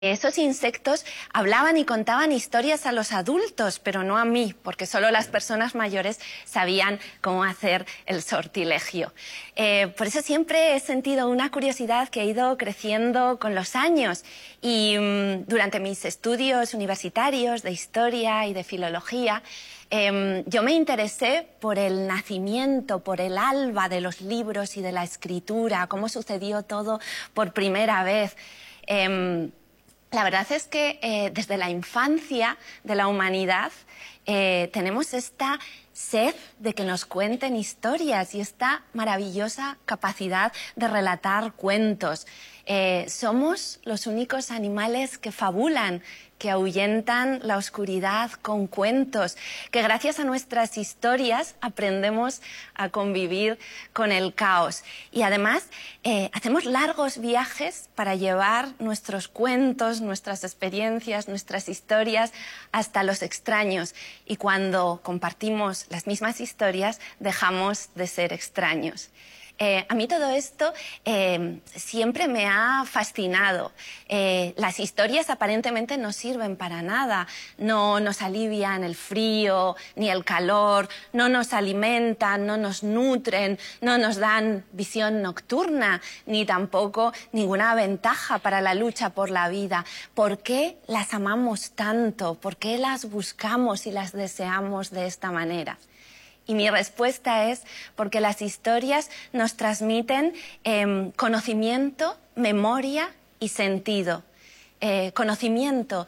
Esos insectos hablaban y contaban historias a los adultos, pero no a mí, porque solo las personas mayores sabían cómo hacer el sortilegio. Por eso siempre he sentido una curiosidad que ha ido creciendo con los años y durante mis estudios universitarios de historia y de filología, yo me interesé por el nacimiento, por el alba de los libros y de la escritura, cómo sucedió todo por primera vez. La verdad es que desde la infancia de la humanidad tenemos esta sed de que nos cuenten historias y esta maravillosa capacidad de relatar cuentos. Somos los únicos animales que fabulan, que ahuyentan la oscuridad con cuentos, que gracias a nuestras historias aprendemos a convivir con el caos. Y además hacemos largos viajes para llevar nuestros cuentos, nuestras experiencias, nuestras historias hasta los extraños. Y cuando compartimos las mismas historias, dejamos de ser extraños. A mí todo esto siempre me ha fascinado. Las historias aparentemente no sirven para nada, no nos alivian el frío ni el calor, no nos alimentan, no nos nutren, no nos dan visión nocturna, ni tampoco ninguna ventaja para la lucha por la vida. ¿Por qué las amamos tanto? ¿Por qué las buscamos y las deseamos de esta manera? Y mi respuesta es porque las historias nos transmiten conocimiento, memoria y sentido. Conocimiento.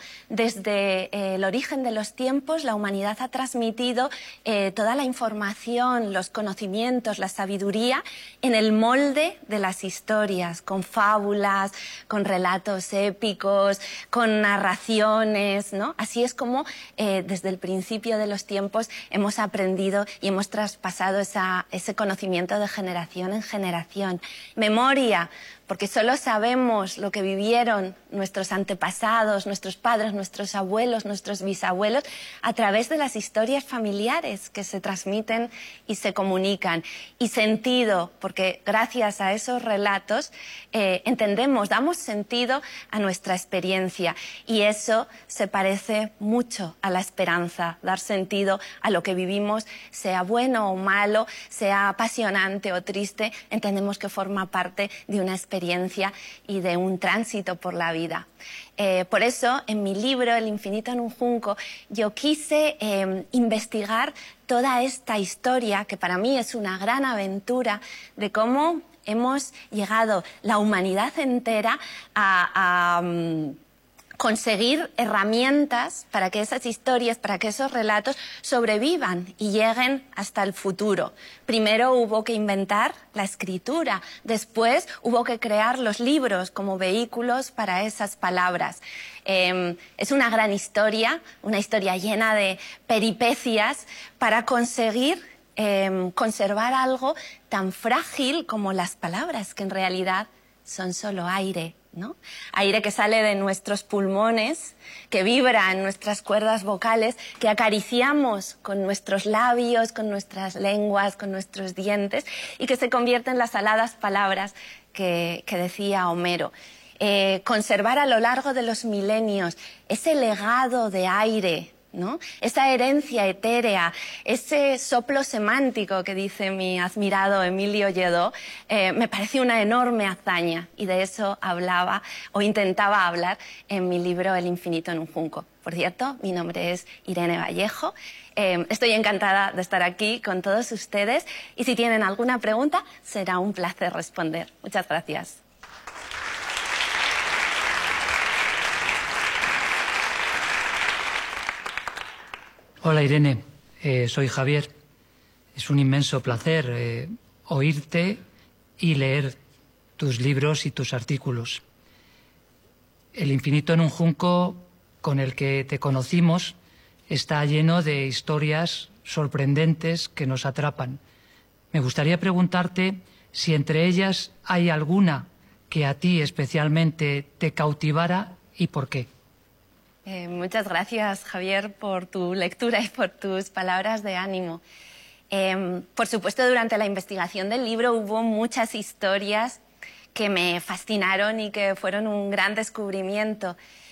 Desde el origen de los tiempos, la humanidad ha transmitido toda la información, los conocimientos, la sabiduría en el molde de las historias, con fábulas, con relatos épicos, con narraciones, ¿no? Así es como desde el principio de los tiempos hemos aprendido y hemos traspasado ese conocimiento de generación en generación. Memoria, porque solo sabemos lo que vivieron nuestros antepasados, nuestros padres, nuestros abuelos, nuestros bisabuelos, a través de las historias familiares que se transmiten y se comunican. Y sentido, porque gracias a esos relatos entendemos, damos sentido a nuestra experiencia. Y eso se parece mucho a la esperanza, dar sentido a lo que vivimos, sea bueno o malo, sea apasionante o triste, entendemos que forma parte de una experiencia y de un tránsito por la vida. Por eso, en mi libro El infinito en un junco, yo quise investigar toda esta historia, que para mí es una gran aventura, de cómo hemos llegado la humanidad entera a conseguir herramientas para que esas historias, para que esos relatos sobrevivan y lleguen hasta el futuro. Primero hubo que inventar la escritura, después hubo que crear los libros como vehículos para esas palabras. Es una gran historia, una historia llena de peripecias para conseguir conservar algo tan frágil como las palabras, que en realidad son solo aire, ¿no? Aire que sale de nuestros pulmones, que vibra en nuestras cuerdas vocales, que acariciamos con nuestros labios, con nuestras lenguas, con nuestros dientes, y que se convierte en las aladas palabras que decía Homero. Conservar a lo largo de los milenios ese legado de aire, ¿no? Esa herencia etérea, ese soplo semántico que dice mi admirado Emilio Lledó, me parece una enorme hazaña, y de eso hablaba o intentaba hablar en mi libro El infinito en un junco. Por cierto, mi nombre es Irene Vallejo. Estoy encantada de estar aquí con todos ustedes y si tienen alguna pregunta será un placer responder. Muchas gracias. Hola Irene, soy Javier. Es un inmenso placer oírte y leer tus libros y tus artículos. El infinito en un junco, con el que te conocimos, está lleno de historias sorprendentes que nos atrapan. Me gustaría preguntarte si entre ellas hay alguna que a ti especialmente te cautivara y por qué. Muchas gracias, Javier, por tu lectura y por tus palabras de ánimo. Por supuesto, durante la investigación del libro hubo muchas historias que me fascinaron y que fueron un gran descubrimiento.